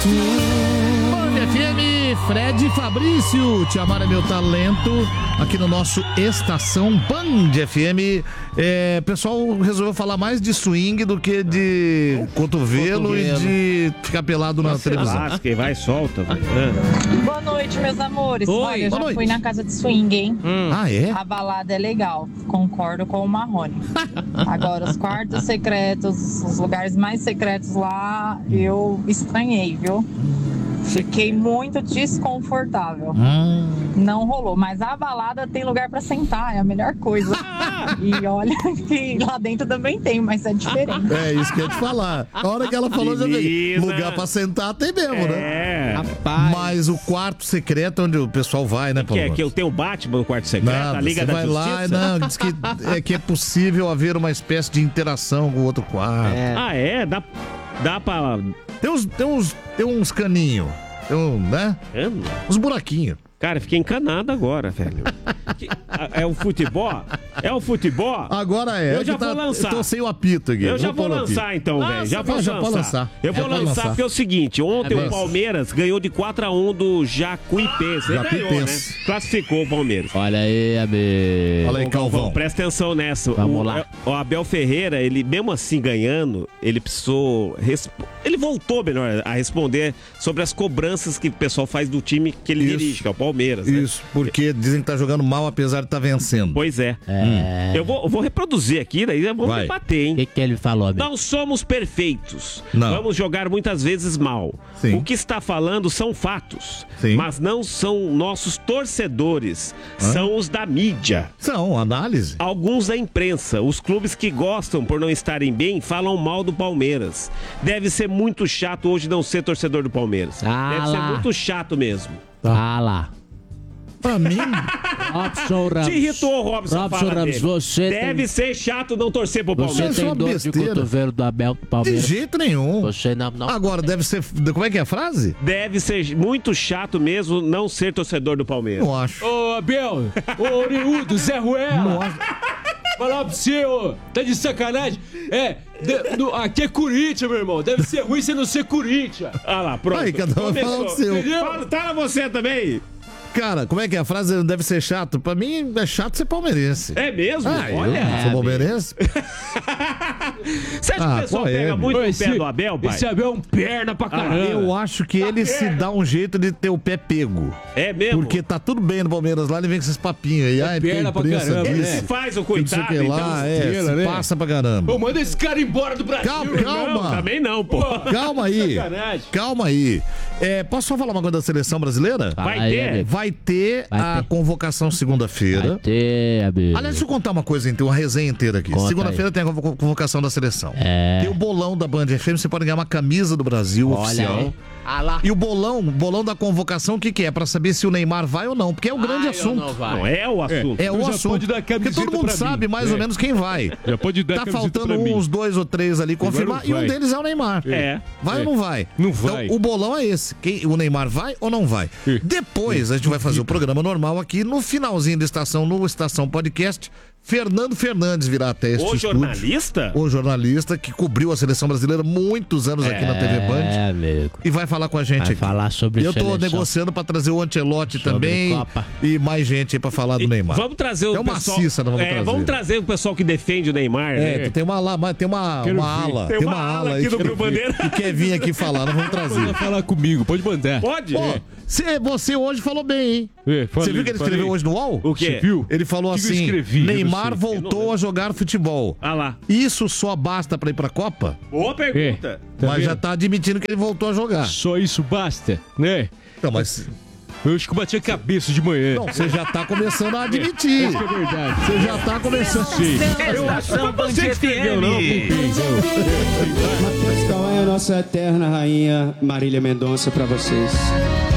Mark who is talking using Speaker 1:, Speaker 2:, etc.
Speaker 1: Band FM, Fred e Fabrício, Te Amar é Meu Talento, aqui no nosso Estação Band FM. Pessoal resolveu falar mais de swing do que de cotovelo e de ficar pelado na televisão.
Speaker 2: Quem vai, solta.
Speaker 3: Boa noite, meus amores.
Speaker 1: Oi.
Speaker 3: Olha, eu
Speaker 1: Boa
Speaker 3: já
Speaker 1: noite.
Speaker 3: fui na casa de swing, hein?
Speaker 1: Ah, é?
Speaker 3: A balada é legal, concordo com o Marrone. Agora, os quartos secretos, os lugares mais secretos lá, eu estranhei, viu? Fiquei muito desconfortável. Não rolou, mas a balada tem lugar pra sentar, é a melhor coisa. E olha que lá dentro também tem, mas é diferente.
Speaker 1: É isso que eu ia te falar. A hora que ela falou, já veio. Lugar pra sentar tem mesmo, né?
Speaker 2: Rapaz.
Speaker 1: Mas o quarto secreto onde o pessoal vai, né, Paulo?
Speaker 2: Que eu tenho o Batman no quarto secreto,
Speaker 1: Não,
Speaker 2: a Liga
Speaker 1: você
Speaker 2: da
Speaker 1: vai
Speaker 2: Justiça.
Speaker 1: lá, não, diz que é possível haver uma espécie de interação com o outro quarto.
Speaker 2: Ah, é? Dá pra...
Speaker 1: Tem uns caninhos, né? Uns buraquinhos.
Speaker 2: Cara, fiquei encanado agora, velho. É o futebol? É o futebol?
Speaker 1: Agora é.
Speaker 2: Eu já vou lançar.
Speaker 1: Eu tô sem o apito aqui.
Speaker 2: Eu já vou lançar então, velho. Já vou lançar. Eu vou lançar porque é o seguinte, ontem o Palmeiras ganhou de 4-1 do Jacuipense. Ele ganhou, né? Classificou o Palmeiras.
Speaker 4: Olha aí, amigo.
Speaker 1: Olha aí, Calvão.
Speaker 2: Presta atenção nessa.
Speaker 4: Vamos lá.
Speaker 2: O Abel Ferreira, ele mesmo assim ganhando, ele precisou... Ele voltou, melhor, a responder sobre as cobranças que o pessoal faz do time que ele dirige, que é o Palmeiras.
Speaker 1: Isso, né? Porque dizem que tá jogando mal apesar de estar vencendo.
Speaker 2: Pois é. Eu vou reproduzir aqui, daí vamos debater, hein?
Speaker 4: O que ele falou, amigo?
Speaker 2: Não somos perfeitos.
Speaker 1: Não.
Speaker 2: Vamos jogar muitas vezes mal.
Speaker 1: Sim.
Speaker 2: O que está falando são fatos.
Speaker 1: Sim.
Speaker 2: Mas não são nossos torcedores. São os da mídia.
Speaker 1: São, análise.
Speaker 2: Alguns da imprensa. Os clubes que gostam por não estarem bem falam mal do Palmeiras. Deve ser muito chato hoje não ser torcedor do Palmeiras. Deve ser muito chato mesmo.
Speaker 4: Ah lá.
Speaker 1: Pra mim...
Speaker 4: Robson Ramos.
Speaker 2: Te irritou, Robson.
Speaker 4: Robson Ramos, você
Speaker 2: deve ser chato não torcer pro
Speaker 4: Você
Speaker 2: Palmeiras.
Speaker 4: tem dor de cotovelo do Abel do
Speaker 1: De
Speaker 4: Palmeiras?
Speaker 1: jeito nenhum.
Speaker 4: Você não...
Speaker 1: Agora, deve ser... Como é que é a frase?
Speaker 2: Deve ser muito chato mesmo não ser torcedor do Palmeiras.
Speaker 1: Não acho.
Speaker 5: Ô, Abel, ô, Oriudo, Zé Ruela. Falar pra você, ô, tá de sacanagem? Aqui é Corinthians, meu irmão. Deve ser ruim você não ser Corinthians.
Speaker 2: Ah lá, pronto.
Speaker 1: Aí, cada um vai falar o seu.
Speaker 2: Fala você também.
Speaker 1: Cara, como é que é a frase? Deve ser chato. Pra mim, é chato ser palmeirense.
Speaker 2: É mesmo?
Speaker 1: Olha. Eu sou palmeirense.
Speaker 2: Você acha que o pessoal pega muito o pé do Abel, pai?
Speaker 5: Esse Abel é um perna pra caramba.
Speaker 1: Eu acho que ele se dá um jeito de ter o pé pego.
Speaker 2: É mesmo?
Speaker 1: Porque tá tudo bem no Palmeiras lá, ele vem com esses papinhos aí. Ai,
Speaker 5: perna pra caramba,
Speaker 2: Ele
Speaker 5: né?
Speaker 2: se faz o
Speaker 1: Não
Speaker 2: coitado,
Speaker 1: sei o que lá,
Speaker 2: então.
Speaker 1: se passa pra caramba.
Speaker 5: Ô, manda esse cara embora do Brasil.
Speaker 1: Calma.
Speaker 2: Não, também não, pô.
Speaker 1: Calma aí.
Speaker 5: Sacanagem.
Speaker 1: Calma aí. Posso só falar uma coisa da seleção brasileira?
Speaker 2: Vai
Speaker 4: Aí,
Speaker 2: ter?
Speaker 4: amigo.
Speaker 1: Vai ter
Speaker 4: Vai
Speaker 1: a
Speaker 4: ter.
Speaker 1: convocação segunda-feira.
Speaker 4: Vai ter, amigo.
Speaker 1: Aliás, deixa eu contar uma coisa, então, uma resenha inteira aqui.
Speaker 4: Conta
Speaker 1: Segunda-feira tem a convocação da seleção.
Speaker 4: É.
Speaker 1: Tem o bolão da Band FM, você pode ganhar uma camisa do Brasil oficial.
Speaker 4: aí. Ah lá.
Speaker 1: E o bolão da convocação, o que é? Pra saber se o Neymar vai ou não, porque é o grande assunto.
Speaker 2: Não é o assunto.
Speaker 1: É o
Speaker 5: já
Speaker 1: assunto.
Speaker 5: pode dar
Speaker 1: Porque
Speaker 5: camiseta
Speaker 1: todo mundo
Speaker 5: pra
Speaker 1: sabe
Speaker 5: mim.
Speaker 1: mais ou menos quem vai.
Speaker 5: Já pode dar
Speaker 1: Tá
Speaker 5: camiseta
Speaker 1: faltando
Speaker 5: pra mim.
Speaker 1: uns 2 ou 3 ali confirmar,
Speaker 5: Agora
Speaker 1: e um
Speaker 5: vai.
Speaker 1: deles é o Neymar.
Speaker 2: É.
Speaker 1: Vai ou não vai?
Speaker 5: Não vai.
Speaker 1: Então, o bolão é esse. O Neymar vai ou não vai? Depois, a gente vai fazer o programa normal aqui, no finalzinho da estação, no Estação Podcast, Fernando Fernandes virá até este
Speaker 2: O
Speaker 1: estúdio.
Speaker 2: jornalista?
Speaker 1: O jornalista que cobriu a seleção brasileira muitos anos aqui na TV Band.
Speaker 4: É, amigo.
Speaker 1: E vai falar com a gente
Speaker 4: Vai
Speaker 1: aqui.
Speaker 4: falar sobre
Speaker 1: Eu tô
Speaker 4: seleção.
Speaker 1: negociando pra trazer o Ancelotti
Speaker 4: Sobre
Speaker 1: também.
Speaker 4: Copa.
Speaker 1: E mais gente aí pra falar do Neymar.
Speaker 2: Vamos trazer o
Speaker 1: É uma
Speaker 2: pessoal...
Speaker 1: cissa, nós vamos trazer.
Speaker 2: Vamos trazer o pessoal que defende o Neymar, né?
Speaker 1: Tem uma ala.
Speaker 5: Quero ver.
Speaker 1: Tem uma ala
Speaker 2: aqui
Speaker 1: aí
Speaker 2: do
Speaker 1: que,
Speaker 2: Rio Bandeira.
Speaker 1: que quer vir aqui falar. Nós vamos trazer.
Speaker 5: Pode falar comigo, pode mandar.
Speaker 2: Pode?
Speaker 1: Ó, você hoje falou bem, hein? Você viu que ele escreveu hoje no UOL?
Speaker 2: O quê?
Speaker 5: Você viu?
Speaker 1: Ele falou
Speaker 5: O que eu
Speaker 1: assim:
Speaker 5: escrevi? Eu
Speaker 1: Neymar
Speaker 5: não sei.
Speaker 1: voltou a jogar futebol.
Speaker 2: Ah lá.
Speaker 1: Isso só basta pra ir pra Copa?
Speaker 2: Boa pergunta.
Speaker 5: Tá
Speaker 1: Mas
Speaker 5: vendo?
Speaker 1: já tá admitindo que ele voltou a jogar.
Speaker 5: Só isso basta, né?
Speaker 1: Então, mas.
Speaker 5: Eu acho que eu bati a cabeça de manhã.
Speaker 1: Não, você já tá começando a admitir.
Speaker 5: Isso que é verdade.
Speaker 1: Você já tá começando.
Speaker 6: Estação Band FM.
Speaker 7: Matheus Cauã é a nossa eterna rainha Marília Mendonça pra vocês.